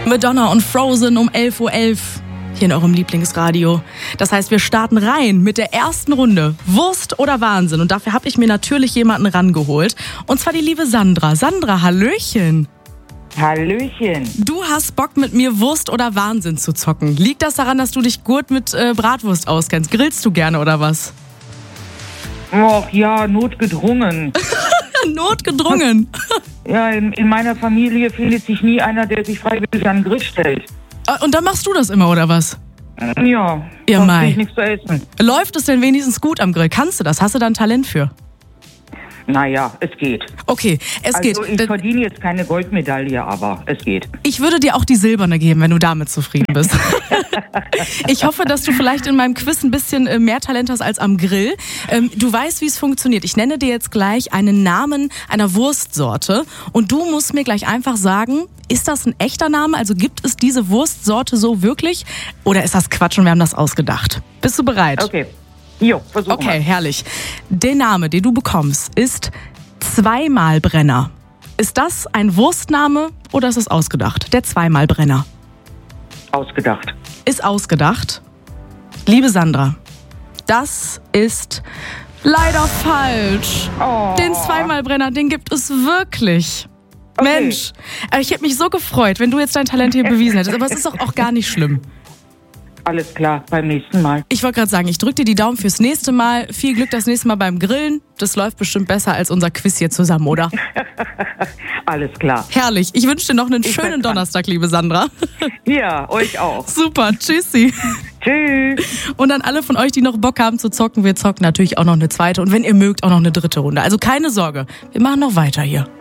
Madonna und Frozen um 11:11 Uhr hier in eurem Lieblingsradio. Das heißt, wir starten rein mit der ersten Runde. Wurst oder Wahnsinn? Und dafür habe ich mir natürlich jemanden rangeholt. Und zwar die liebe Sandra. Sandra, hallöchen. Hallöchen. Du hast Bock, mit mir Wurst oder Wahnsinn zu zocken. Liegt das daran, dass du dich gut mit Bratwurst auskennst? Grillst du gerne oder was? Och ja, notgedrungen. Notgedrungen? Ja, in meiner Familie findet sich nie einer, der sich freiwillig an den Grill stellt. Und dann machst du das immer, oder was? Ja, Ja, sonst Mai. krieg ich nichts zu essen. Läuft es denn wenigstens gut am Grill? Kannst du das? Hast du da ein Talent für? Naja, es geht. Okay, es geht. Also ich verdiene jetzt keine Goldmedaille, aber es geht. Ich würde dir auch die silberne geben, wenn du damit zufrieden bist. Ich hoffe, dass du vielleicht in meinem Quiz ein bisschen mehr Talent hast als am Grill. Du weißt, wie es funktioniert. Ich nenne dir jetzt gleich einen Namen einer Wurstsorte und du musst mir gleich einfach sagen, ist das ein echter Name? Also gibt es diese Wurstsorte so wirklich? Oder ist das Quatsch und wir haben das ausgedacht? Bist du bereit? Okay. Jo, versuch Okay, mal. herrlich. Der Name, den du bekommst, ist Zweimalbrenner. Ist das ein Wurstname oder ist es ausgedacht? Der Zweimalbrenner. Ausgedacht. Ist ausgedacht. Liebe Sandra, das ist leider falsch. Oh. Den Zweimalbrenner, den gibt es wirklich. Okay. Mensch, ich hätte mich so gefreut, wenn du jetzt dein Talent hier bewiesen hättest. Aber es ist auch gar nicht schlimm. Alles klar, beim nächsten Mal. Ich wollte gerade sagen, ich drücke dir die Daumen fürs nächste Mal. Viel Glück das nächste Mal beim Grillen. Das läuft bestimmt besser als unser Quiz hier zusammen, oder? Alles klar. Herrlich. Ich wünsche dir noch einen Ich schönen bin dran. Donnerstag, liebe Sandra. Ja, euch auch. Super, tschüssi. Tschüss. Und an alle von euch, die noch Bock haben zu zocken, wir zocken natürlich auch noch eine zweite und wenn ihr mögt, auch noch eine dritte Runde. Also keine Sorge, wir machen noch weiter hier.